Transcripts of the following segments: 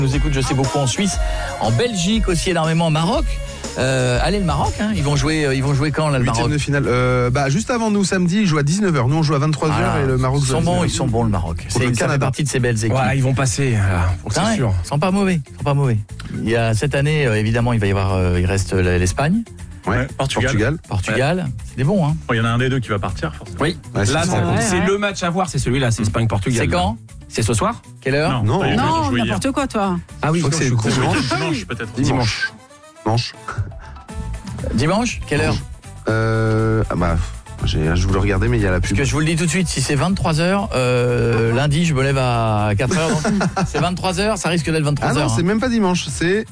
Nous écoute, je sais, beaucoup en Suisse, en Belgique aussi énormément, au Maroc. Allez, le Maroc, hein. Ils vont jouer quand là, le Maroc? 8e de finale. Juste avant nous, samedi, ils jouent à 19h. Nous, on joue à 23h et le Maroc joue à 19h. Ils sont bons, le Maroc. Ça fait partie de ces belles équipes. Ouais, ils vont passer, c'est sûr. Ils sont pas mauvais. Il y a cette année, évidemment, il reste l'Espagne. Ouais, Portugal. Ouais. C'est des bons, hein. Il y en a un des deux qui va partir, forcément. Oui, là, c'est le match à voir, c'est celui-là, c'est Espagne-Portugal. C'est quand? C'est ce soir? Quelle heure? Non, n'importe quoi, toi. Ah oui, je crois que c'est dimanche peut-être. Dimanche. Dimanche? Quelle heure? Je voulais regarder, mais il y a la pub. Parce que je vous le dis tout de suite, si c'est 23h, lundi, je me lève à 4h. C'est 23h, ça risque d'être 23h. Ah non, c'est même pas dimanche, c'est...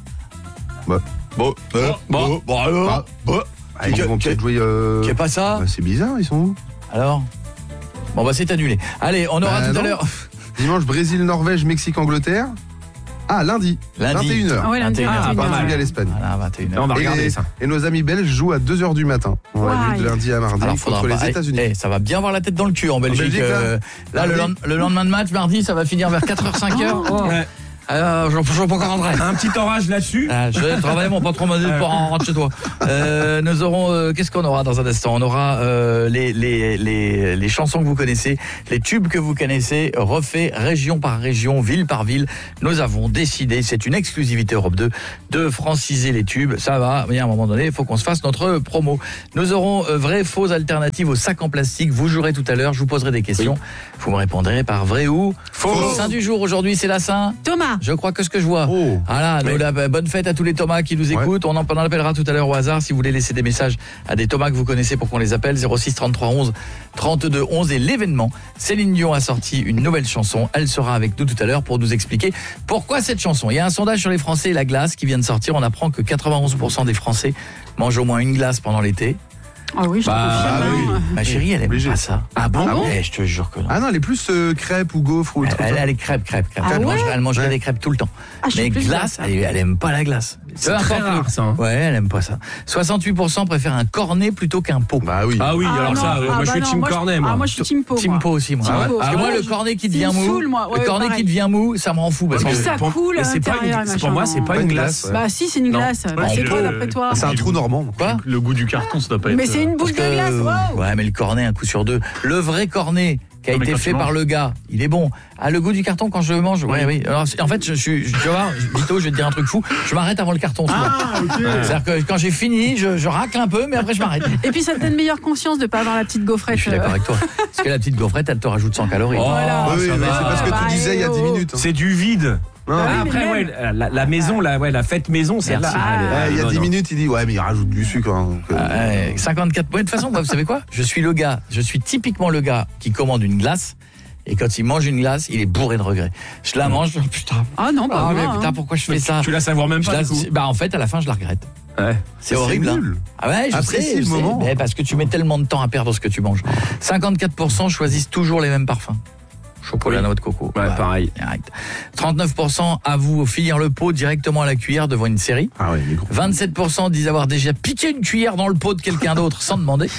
Ils vont peut-être jouer... C'est pas ça? C'est bizarre, ils sont où? Alors? Bon, c'est annulé. Allez, on aura tout à l'heure... Dimanche, Brésil, Norvège, Mexique, Angleterre. Ah, lundi. 21h. Ah ouais, lundi. Portugal, Espagne. Voilà, 21h. On va regarder ça. Et nos amis belges jouent à 2h du matin. On va de lundi à mardi contre les États-Unis. Ça va bien avoir la tête dans le cul en Belgique. Là, le lendemain de match, mardi, ça va finir vers 4h, 5h. Ouais. Alors, je pas encore rentrer. Un petit orage là-dessus. Je vais travailler, mon patron m'a dit pour rentrer chez toi. Nous aurons, qu'est-ce qu'on aura dans un instant? On aura les chansons que vous connaissez, les tubes que vous connaissez, refaits région par région, ville par ville. Nous avons décidé, c'est une exclusivité Europe 2, de franciser les tubes. Ça va, mais à un moment donné, il faut qu'on se fasse notre promo. Nous aurons vraies, fausses alternatives aux sacs en plastique. Vous jouerez tout à l'heure, je vous poserai des questions. Vous me répondrez par vrai ou faux. Saint du jour aujourd'hui, c'est la Saint Thomas. Je crois que ce que je vois. Voilà, bonne fête à tous les Thomas qui nous écoutent. On en appellera tout à l'heure au hasard si vous voulez laisser des messages à des Thomas que vous connaissez pour qu'on les appelle. 06 33 11 32 11. Et l'événement, Céline Dion a sorti une nouvelle chanson. Elle sera avec nous tout à l'heure pour nous expliquer pourquoi cette chanson. Il y a un sondage sur les Français et la glace qui vient de sortir. On apprend que 91% des Français mangent au moins une glace pendant l'été. Ah oui, je confirme. Ma chérie, elle aime pas ça. Ah bon? Je te jure que non. Ah non, elle est plus crêpes ou gaufres ou Elle est crêpes. Elle mangerait des crêpes tout le temps. Mais glace, elle aime pas la glace. C'est très rare ça. Ouais, elle aime pas ça. 68% préfèrent un cornet plutôt qu'un pot. Bah oui. Ah oui, alors ça, moi je suis team cornet moi. Moi je suis team pot. Team pot aussi moi. Parce que moi le cornet qui devient mou, qui devient mou, ça me rend fou parce que ça coule. Pour moi, c'est pas une glace. Bah si, c'est une glace. C'est quoi d'après toi? C'est un trou normand. Quoi? Le goût du carton, ça doit pas être... Mais c'est une boule de glace. Ouais, mais le cornet, un coup sur deux. Le vrai cornet qui a été fait par le gars, il est bon. Ah, le goût du carton quand je le mange, oui. Alors, en fait, tu vois, Vito, je vais te dire un truc fou, je m'arrête avant le carton. C'est-à-dire que quand j'ai fini, je racle un peu, mais après je m'arrête. Et puis ça te donne meilleure conscience de pas avoir la petite gaufrette. Je suis d'accord avec toi. Parce que la petite gaufrette, elle te rajoute 100 calories. Voilà. Oui, c'est parce que tu disais il y a 10 minutes. C'est du vide. Après, la maison, la fête maison, c'est là. Il y a 10 minutes, il dit mais il rajoute du sucre. 54 points. De toute façon, vous savez quoi? Je suis typiquement le gars qui commande une glace. Et quand il mange une glace, il est bourré de regrets. Je la mange, putain. Ah non, pas mais putain, pourquoi je fais ça? Tu la savoures même pas du coup. En fait, à la fin, je la regrette. Ouais. C'est horrible. Nul. Ah ouais, je sais. Mais parce que tu mets tellement de temps à perdre ce que tu manges. 54% choisissent toujours les mêmes parfums. Chocolat, noix de coco. Ouais, pareil. 39% avouent finir le pot directement à la cuillère devant une série. 27% disent avoir déjà piqué une cuillère dans le pot de quelqu'un d'autre sans demander.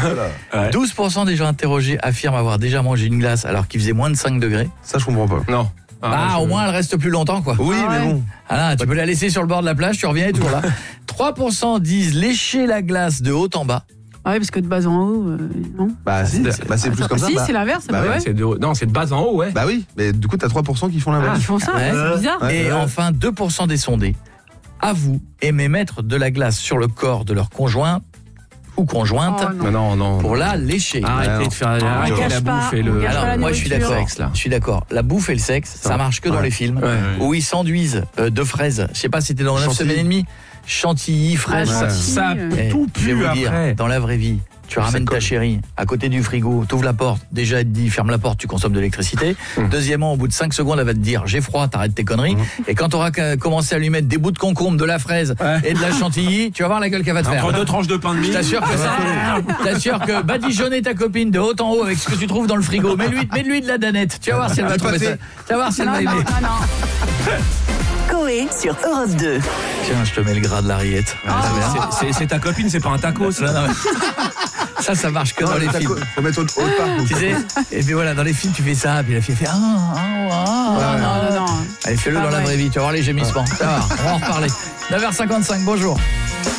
12% des gens interrogés affirment avoir déjà mangé une glace alors qu'il faisait moins de 5 degrés. Ça, je comprends pas. Non. Au moins, elle reste plus longtemps, quoi. Oui, mais bon. Tu peux la laisser sur le bord de la plage, tu reviens, elle est toujours là. 3% disent lécher la glace de haut en bas. Ah oui, parce que de bas en haut, non. C'est plus comme ça. Si, c'est l'inverse. C'est de bas en haut, ouais. Bah oui, mais du coup, t'as 3% qui font l'inverse. Ils font ça, c'est bizarre. Et enfin, 2% des sondés avouent aimer mettre de la glace sur le corps de leur conjoint ou conjointe pour la lécher. Arrêtez de faire la bouffe et le... Alors, moi, je suis d'accord. La bouffe et le sexe, ça marche que dans les films où ils s'enduisent de fraises. Je sais pas si c'était dans 9 semaines et demie. Chantilly, fraises, ça tout pue. Je vais vous dire, après. dans la vraie vie, tu ramènes ta chérie à côté du frigo, t'ouvres la porte, déjà elle te dit ferme la porte, tu consommes de l'électricité. Deuxièmement, au bout de 5 secondes, elle va te dire j'ai froid, t'arrêtes tes conneries. Et quand t'auras commencé à lui mettre des bouts de concombre, de la fraise et de la chantilly, tu vas voir la gueule qu'elle va te faire. Entre 2 tranches de pain de mie. Je t'assure que badigeonner ta copine de haut en haut avec ce que tu trouves dans le frigo, mets-lui de la danette, tu vas voir si elle va trouver ça. Tu vas voir si elle va aimer. Coé sur Europe 2. Tiens, je te mets le gras de la rillette. C'est ta copine, c'est pas un tacos. Ça marche que dans les films. Faut mettre autre part. Tu sais, et puis voilà, dans les films, tu fais ça, puis la fille fait non. Allez, fais-le dans la vraie vie, tu vas voir les gémissements. Ça va, on va en reparler. 9h55, bonjour.